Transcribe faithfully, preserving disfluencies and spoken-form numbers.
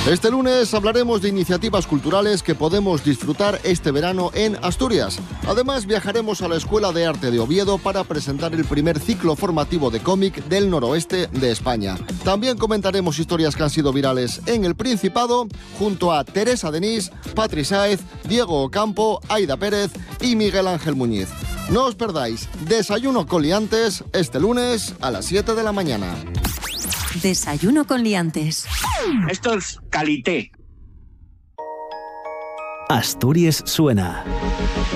Este lunes hablaremos de iniciativas culturales que podemos disfrutar este verano en Asturias. Además, viajaremos a la Escuela de Arte de Oviedo para presentar el primer ciclo formativo de cómic del noroeste de España. También comentaremos historias que han sido virales en el Principado, junto a Teresa Denis, Patri Sáez, Diego Ocampo, Aida Pérez y Miguel Ángel Muñiz. No os perdáis Desayuno con Liantes este lunes a las siete de la mañana. Desayuno con Liantes. Esto es calité. Asturias suena.